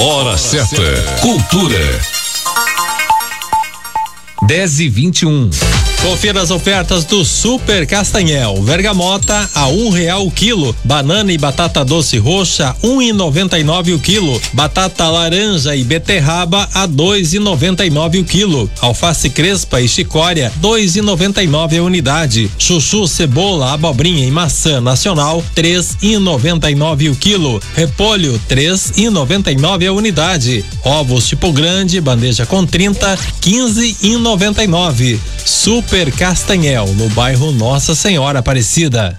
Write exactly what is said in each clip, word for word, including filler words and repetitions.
Hora certa. Cultura. dez e vinte e um. Confira as ofertas do Super Castanhel. Bergamota a um real o quilo. Banana e batata doce roxa um e noventa e nove o quilo. Batata laranja e beterraba a dois e noventa e nove o quilo. Alface crespa e chicória dois e noventa e nove a unidade. Chuchu, cebola, abobrinha e maçã nacional três e noventa e nove o quilo. Repolho três e noventa e nove a unidade. Ovos tipo grande, bandeja com trinta, quinze e noventa e nove. Super Castanhel, no bairro Nossa Senhora Aparecida.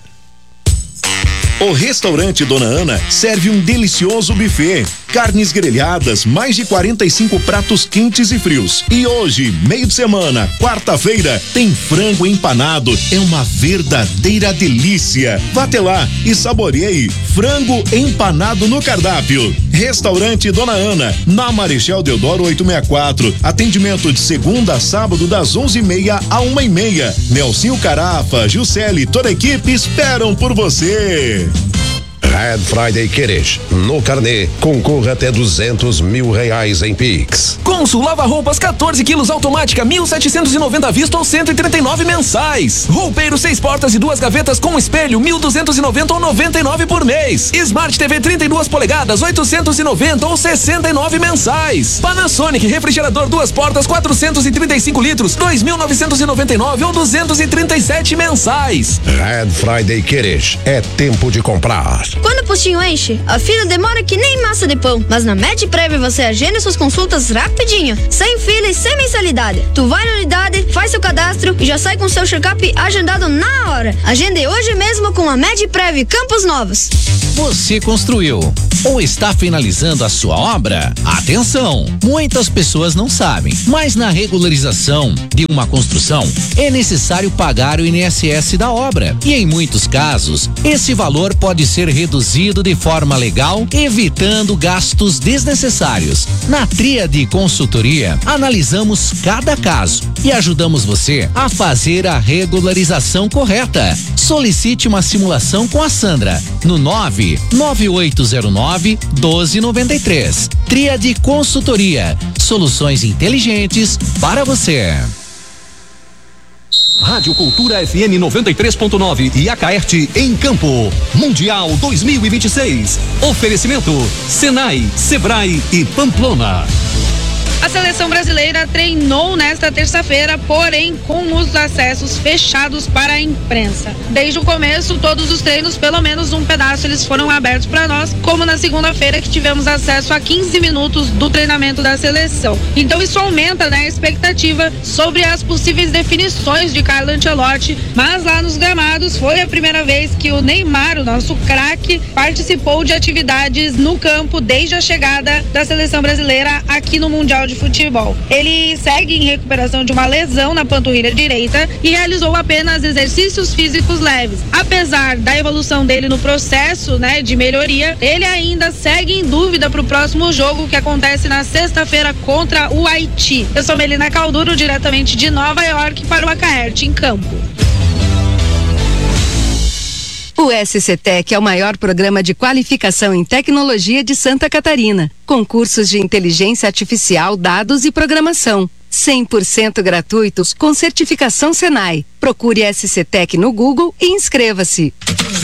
O restaurante Dona Ana serve um delicioso buffet. Carnes grelhadas, mais de quarenta e cinco pratos quentes e frios. E hoje, meio de semana, quarta-feira, tem frango empanado. É uma verdadeira delícia. Vá até lá e saboreie frango empanado no cardápio. Restaurante Dona Ana, na Marechal Deodoro oitocentos e sessenta e quatro. Atendimento de segunda a sábado das onze e meia a uma e meia. Nelsinho Carafa, Juscelio e toda a equipe esperam por você. Red Friday Queres. No carnê, concorra até duzentos mil reais em Pix. Consul Lava Roupas quatorze quilos automática mil setecentos e noventa à vista ou cento e trinta e nove mensais. Roupeiro seis portas e duas gavetas com espelho mil duzentos e noventa ou noventa e nove por mês. Smart T V trinta e duas polegadas oitocentos e noventa ou sessenta e nove mensais. Panasonic refrigerador duas portas quatrocentos e trinta e cinco litros dois mil novecentos e noventa e nove ou duzentos e trinta e sete mensais. Red Friday Queres. É tempo de comprar. Quando o postinho enche, a fila demora que nem massa de pão. Mas na MedPrev você agenda suas consultas rapidinho, sem fila e sem mensalidade. Tu vai na unidade, faz seu cadastro e já sai com seu check-up agendado na hora. Agende hoje mesmo com a MedPrev Campos Novos. Você construiu ou está finalizando a sua obra? Atenção! Muitas pessoas não sabem, mas na regularização de uma construção é necessário pagar o I N S S da obra. E em muitos casos, esse valor pode ser reduzido de forma legal, evitando gastos desnecessários. Na Tríade Consultoria, analisamos cada caso e ajudamos você a fazer a regularização correta. Solicite uma simulação com a Sandra no nove nove oito zero nove doze noventa e três. Tríade Consultoria, soluções inteligentes para você. Rádio Cultura F M noventa e três ponto nove e a Caerte em Campo. Mundial dois mil e vinte e seis. Oferecimento Senai, Sebrae e Pamplona. A seleção brasileira treinou nesta terça-feira, porém com os acessos fechados para a imprensa. Desde o começo, todos os treinos, pelo menos um pedaço, eles foram abertos para nós, como na segunda-feira que tivemos acesso a quinze minutos do treinamento da seleção. Então isso aumenta, né, a expectativa sobre as possíveis definições de Carlo Ancelotti, mas lá nos gramados foi a primeira vez que o Neymar, o nosso craque, participou de atividades no campo desde a chegada da seleção brasileira aqui no Mundial de Futebol. Ele segue em recuperação de uma lesão na panturrilha direita e realizou apenas exercícios físicos leves. Apesar da evolução dele no processo, né, de melhoria, ele ainda segue em dúvida para o próximo jogo que acontece na sexta-feira contra o Haiti. Eu sou Melina Calduro, diretamente de Nova York para o Acaerte em Campo. O S C Tec é o maior programa de qualificação em tecnologia de Santa Catarina, com cursos de inteligência artificial, dados e programação. cem por cento gratuitos com certificação Senai. Procure S C Tec no Google e inscreva-se.